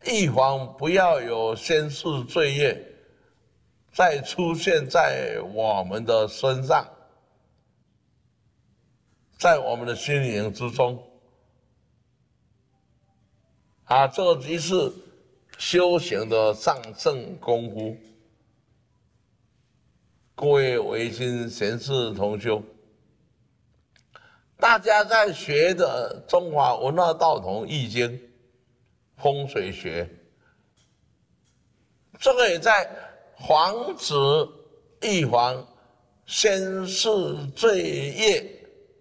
预防不要有先世罪业再出现在我们的身上，在我们的心灵之中。这即是修行的上乘功夫。各位维新贤士同修，大家在学的中华文化道统易经风水学，这个也在防止预防先世罪业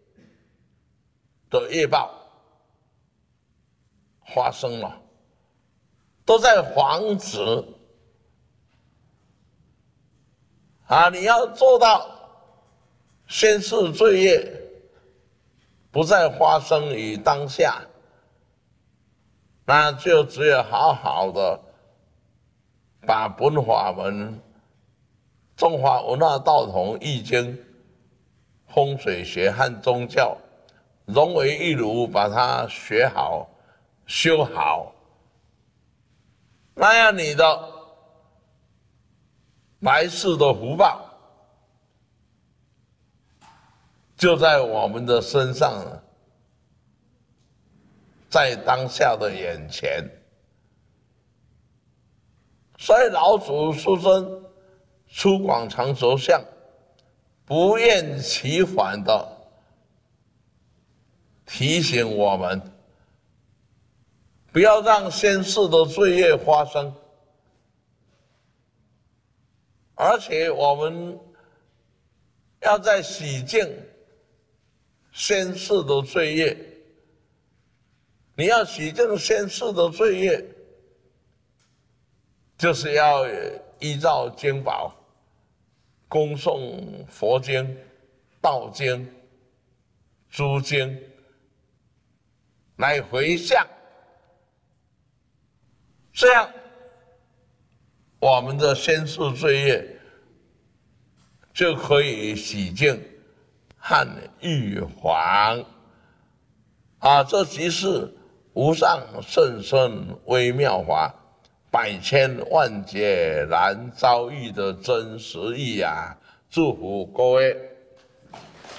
的业报发生了，都在防止。你要做到先世罪业不再发生于当下，那就只有好好的把本法门、中华文化道统、易经、风水学和宗教融为一炉，把它学好、修好，那样你的来世的福报就在我们的身上了，在当下的眼前。所以老祖师尊出广长舌相，不厌其烦的提醒我们，不要让先世的罪业发生，而且我们要在洗净先世的罪业。你要洗净先世的罪业，就是要依照经宝，恭诵佛经、道经、诸经来回向，这样我们的先世罪业就可以洗净和预防。这即是无上甚深微妙法，百千万劫难遭遇的真实意啊！祝福各位。